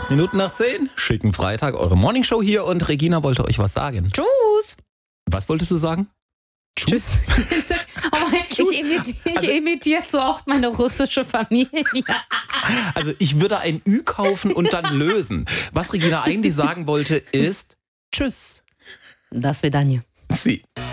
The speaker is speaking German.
Minuten nach 10, schicken Freitag, eure Morningshow hier und Regina wollte euch was sagen. Tschüss. Was wolltest du sagen? Tschüss. Aber ich imitiere so oft meine russische Familie. Also ich würde ein Ü kaufen und dann lösen. Was Regina eigentlich sagen wollte ist Tschüss. До свидания. Sie.